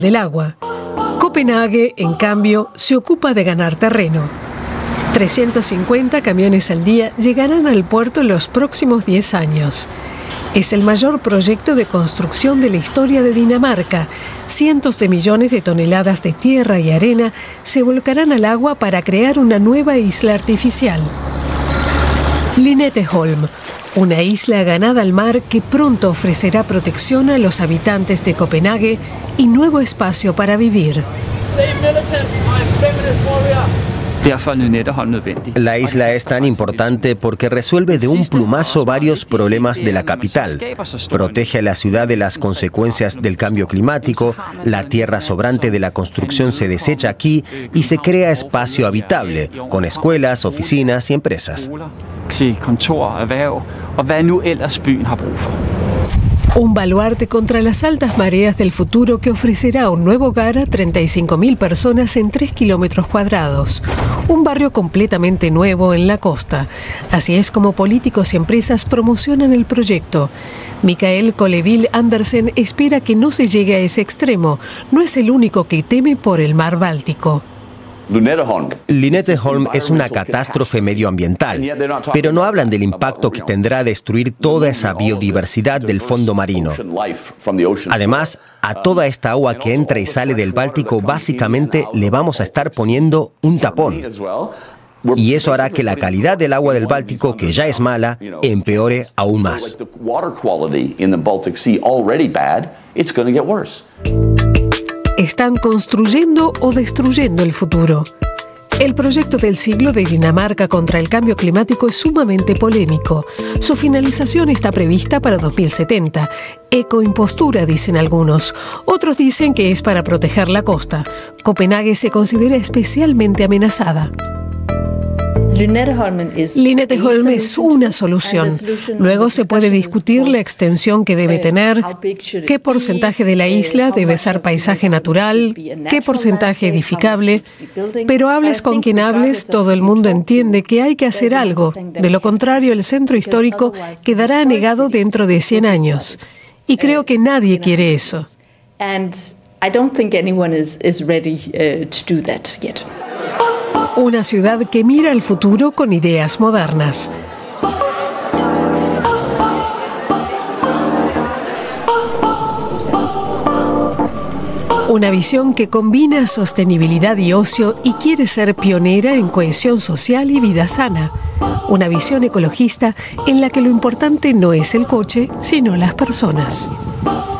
del agua. Copenhague, en cambio, se ocupa de ganar terreno. 350 camiones al día llegarán al puerto en los próximos 10 años. Es el mayor proyecto de construcción de la historia de Dinamarca. Cientos de millones de toneladas de tierra y arena se volcarán al agua para crear una nueva isla artificial. Lynetteholm, una isla ganada al mar que pronto ofrecerá protección a los habitantes de Copenhague y nuevo espacio para vivir. La isla es tan importante porque resuelve de un plumazo varios problemas de la capital. Protege a la ciudad de las consecuencias del cambio climático, la tierra sobrante de la construcción se desecha aquí y se crea espacio habitable, con escuelas, oficinas y empresas. Un baluarte contra las altas mareas del futuro que ofrecerá un nuevo hogar a 35.000 personas en 3 kilómetros cuadrados. Un barrio completamente nuevo en la costa. Así es como políticos y empresas promocionan el proyecto. Mikael Kolleville Andersen espera que no se llegue a ese extremo. No es el único que teme por el mar Báltico. Lynetteholm es una catástrofe medioambiental, pero no hablan del impacto que tendrá destruir toda esa biodiversidad del fondo marino. Además, a toda esta agua que entra y sale del Báltico, básicamente le vamos a estar poniendo un tapón. Y eso hará que la calidad del agua del Báltico, que ya es mala, empeore aún más. Están construyendo o destruyendo el futuro. El proyecto del siglo de Dinamarca contra el cambio climático es sumamente polémico. Su finalización está prevista para 2070. Ecoimpostura, dicen algunos. Otros dicen que es para proteger la costa. Copenhague se considera especialmente amenazada. Lynetteholm es una solución. Luego se puede discutir la extensión que debe tener, qué porcentaje de la isla debe ser paisaje natural, qué porcentaje edificable, pero hables con quien hables, todo el mundo entiende que hay que hacer algo. De lo contrario, el centro histórico quedará anegado dentro de 100 años. Y creo que nadie quiere eso. Una ciudad que mira al futuro con ideas modernas. Una visión que combina sostenibilidad y ocio y quiere ser pionera en cohesión social y vida sana. Una visión ecologista en la que lo importante no es el coche, sino las personas.